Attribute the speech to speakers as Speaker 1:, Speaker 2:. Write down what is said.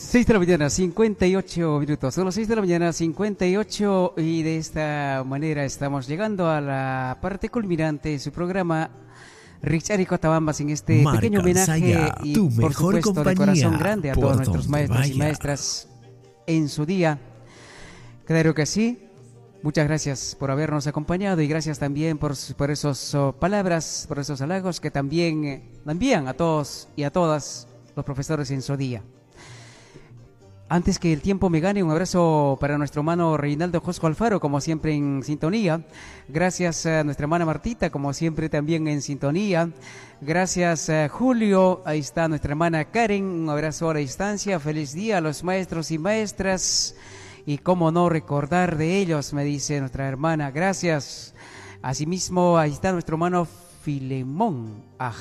Speaker 1: 6 de la mañana, 58 minutos. Son las 6 de la mañana, 58, y de esta manera estamos llegando a la parte culminante de su programa Richard y Cotabambas en este
Speaker 2: Marca
Speaker 1: pequeño homenaje
Speaker 2: Saya,
Speaker 1: y
Speaker 2: tu
Speaker 1: por
Speaker 2: mejor
Speaker 1: supuesto de
Speaker 2: compañía,
Speaker 1: corazón grande a
Speaker 2: por
Speaker 1: todos nuestros
Speaker 2: donde
Speaker 1: maestros y
Speaker 2: vaya.
Speaker 1: maestras en su día. Claro que sí. Muchas gracias por habernos acompañado y gracias también por esas palabras, por esos halagos que también envían a todos y a todas los profesores en su día. Antes que el tiempo me gane, un abrazo para nuestro hermano Reinaldo Josco Alfaro, como siempre en sintonía. Gracias a nuestra hermana Martita, como siempre también en sintonía. Gracias a Julio, ahí está nuestra hermana Karen, un abrazo a la distancia. Feliz día a los maestros y maestras. Y cómo no recordar de ellos, me dice nuestra hermana. Gracias. Asimismo, ahí está nuestro hermano Filemón.